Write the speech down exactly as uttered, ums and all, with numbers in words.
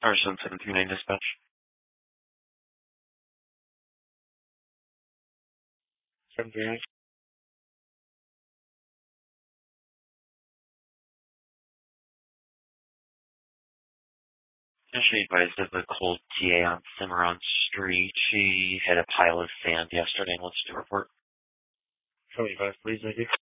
Or seven seven three nine dispatch. seven three nine. She advised of a cold T A on Cimarron Street. She hit a pile of sand yesterday and wants to report. seventy-five, please, I do.